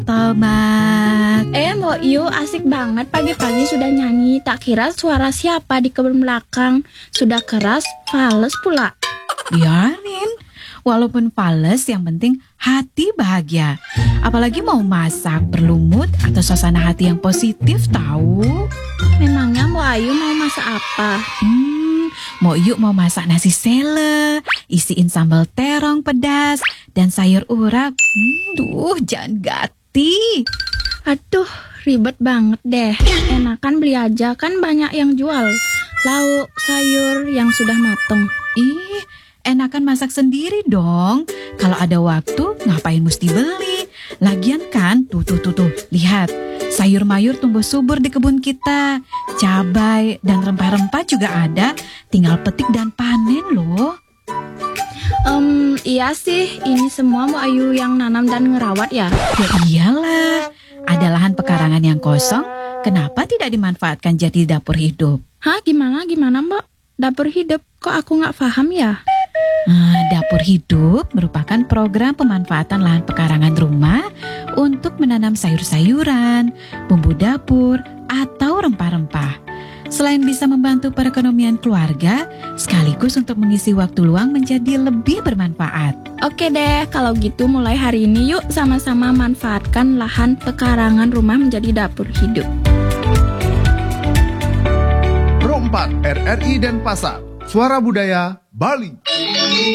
Tomat. Mbak Yu, asik banget pagi-pagi sudah nyanyi. Tak kira suara siapa di kebun belakang. Sudah keras, fales pula. Biarin, walaupun fales yang penting hati bahagia. Apalagi mau masak perlu mood atau suasana hati yang positif tahu. Memangnya Mbak Ayu mau masak apa? Mau yuk mau masak nasi sele, isiin sambal terong pedas dan sayur urap. Jangan gati. Aduh, ribet banget deh. Enakan beli aja, kan banyak yang jual lauk, sayur yang sudah mateng. Ih, enakan masak sendiri dong. Kalau ada waktu, ngapain mesti beli? Lagian kan, tuh, lihat. Sayur mayur tumbuh subur di kebun kita. Cabai dan rempah-rempah juga ada. Tinggal petik dan panen loh. Iya sih, ini semua Mbak Ayu yang nanam dan ngerawat ya? Ya iyalah, ada lahan pekarangan yang kosong. Kenapa tidak dimanfaatkan jadi dapur hidup? Hah, gimana Mbak? Dapur hidup, kok aku nggak paham ya? Dapur hidup merupakan program pemanfaatan lahan pekarangan rumah untuk menanam sayur-sayuran, bumbu dapur, atau rempah-rempah. Selain bisa membantu perekonomian keluarga, sekaligus untuk mengisi waktu luang menjadi lebih bermanfaat. Oke deh, kalau gitu mulai hari ini yuk sama-sama manfaatkan lahan pekarangan rumah menjadi dapur hidup. Pro 4 RRI Denpasar, Suara Budaya Bali.